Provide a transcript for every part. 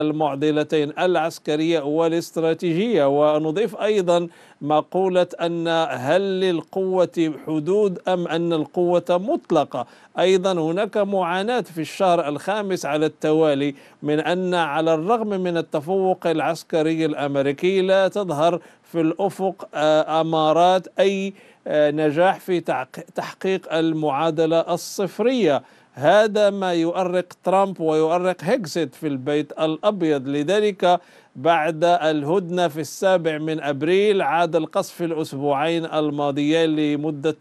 المعضلتين العسكرية والاستراتيجية. ونضيف أيضا مقولة أن هل للقوة حدود أم أن القوة مطلقة. أيضا هناك معاناة في الشهر الخامس على التوالي من أن على الرغم من التفوق العسكري الأمريكي لا تظهر في الأفق أمارات أي نجاح في تحقيق المعادلة الصفرية. هذا ما يؤرق ترامب ويؤرق هيكسيت في البيت الأبيض. لذلك بعد الهدنة في 7 أبريل عاد القصف في الأسبوعين الماضيين لمدة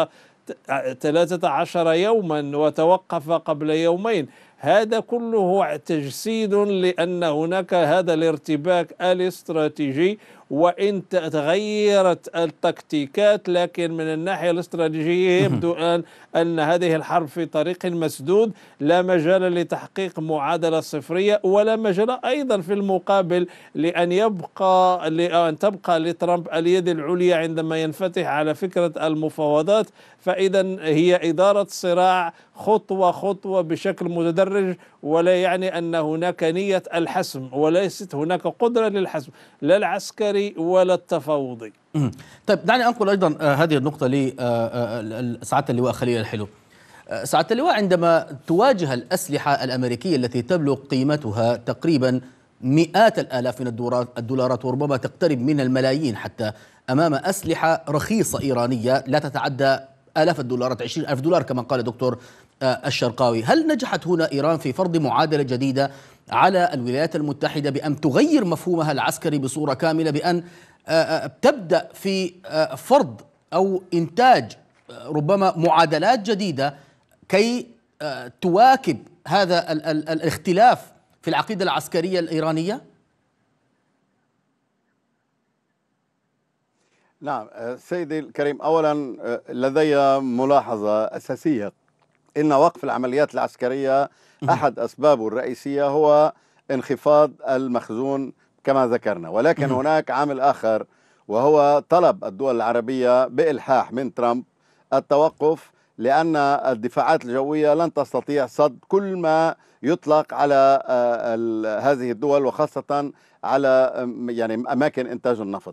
13 يوما وتوقف قبل يومين. هذا كله تجسيد لأن هناك هذا الارتباك الاستراتيجي، وإن تغيرت التكتيكات لكن من الناحية الاستراتيجية يبدو الآن أن هذه الحرب في طريق مسدود، لا مجال لتحقيق معادلة صفرية، ولا مجال أيضا في المقابل لأن تبقى لترامب اليد العليا عندما ينفتح على فكرة المفاوضات. فإذا هي إدارة صراع خطوة خطوة بشكل متدرج، ولا يعني أن هناك نية الحسم، وليست هناك قدرة للحسم لا العسكري ولا التفاوضي. طيب دعني أنقل أيضا هذه النقطة لسعادة اللواء خليل الحلو. سعادة اللواء، عندما تواجه الأسلحة الأمريكية التي تبلغ قيمتها تقريبا مئات الآلاف من الدولارات وربما تقترب من الملايين حتى أمام أسلحة رخيصة إيرانية لا تتعدى آلاف الدولارات، 20,000 دولار كما قال دكتور الشرقاوي، هل نجحت هنا إيران في فرض معادلة جديدة على الولايات المتحدة بأن تغير مفهومها العسكري بصورة كاملة، بأن تبدأ في فرض أو إنتاج ربما معادلات جديدة كي تواكب هذا الاختلاف في العقيدة العسكرية الإيرانية؟ نعم سيدي الكريم، أولا لدي ملاحظة أساسية، إن وقف العمليات العسكرية أحد أسبابه الرئيسية هو انخفاض المخزون كما ذكرنا، ولكن هناك عامل آخر وهو طلب الدول العربية بإلحاح من ترامب التوقف، لأن الدفاعات الجوية لن تستطيع صد كل ما يطلق على هذه الدول، وخاصة على يعني أماكن إنتاج النفط.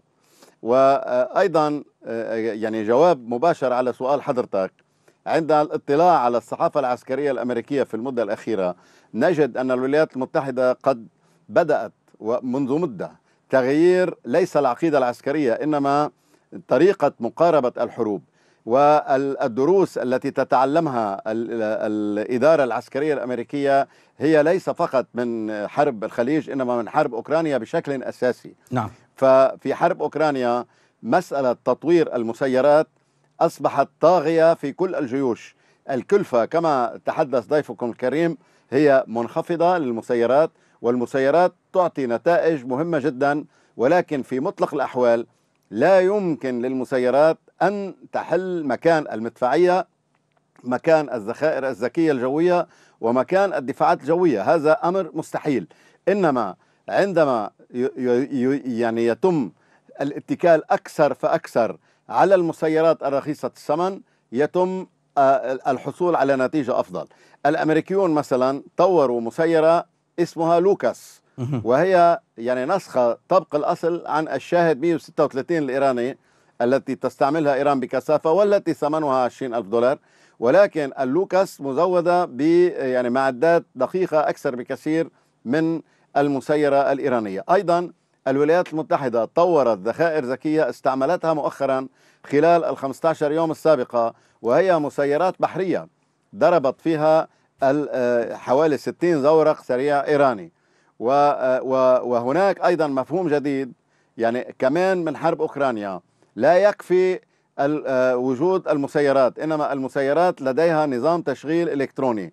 وأيضا يعني جواب مباشر على سؤال حضرتك، عند الاطلاع على الصحافة العسكرية الأمريكية في المدة الأخيرة نجد أن الولايات المتحدة قد بدأت ومنذ مدة تغيير ليس العقيدة العسكرية إنما طريقة مقاربة الحروب، والدروس التي تتعلمها الإدارة العسكرية الأمريكية هي ليس فقط من حرب الخليج إنما من حرب أوكرانيا بشكل أساسي. نعم. ففي حرب أوكرانيا مسألة تطوير المسيرات أصبحت طاغية في كل الجيوش. الكلفة كما تحدث ضيفكم الكريم هي منخفضة للمسيرات، والمسيرات تعطي نتائج مهمة جدا، ولكن في مطلق الأحوال لا يمكن للمسيرات أن تحل مكان المدفعية، مكان الذخائر الذكية الجوية، ومكان الدفاعات الجوية. هذا أمر مستحيل. إنما عندما يعني يتم الاتكال أكثر فأكثر على المسيرات الرخيصة الثمن يتم الحصول على نتيجة أفضل. الأمريكيون مثلا طوروا مسيرة اسمها لوكاس، وهي يعني نسخة طبق الأصل عن الشاهد 136 الإيراني التي تستعملها إيران بكثافة والتي ثمنها 20,000 دولار، ولكن اللوكاس مزودة ب يعني معدات دقيقة أكثر بكثير من المسيرة الإيرانية. أيضا الولايات المتحدة طورت ذخائر ذكية استعملتها مؤخرا خلال 15 يوم السابقة، وهي مسيرات بحرية ضربت فيها حوالي 60 زورق سريع إيراني. وهناك أيضا مفهوم جديد يعني كمان من حرب أوكرانيا، لا يكفي وجود المسيرات، إنما المسيرات لديها نظام تشغيل إلكتروني.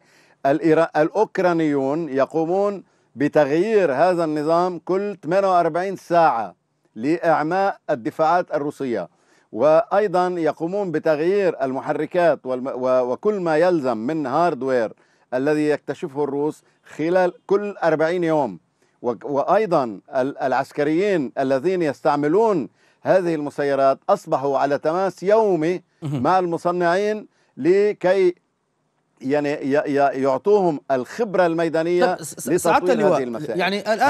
الأوكرانيون يقومون بتغيير هذا النظام كل 48 ساعة لإعماء الدفاعات الروسية، وأيضا يقومون بتغيير المحركات وكل ما يلزم من هاردوير الذي يكتشفه الروس خلال كل 40 يوم. وأيضا العسكريين الذين يستعملون هذه المسيرات أصبحوا على تماس يومي مع المصنعين لكي يعني يعطوهم الخبرة الميدانية لتطوير هذه المسائل. يعني الآن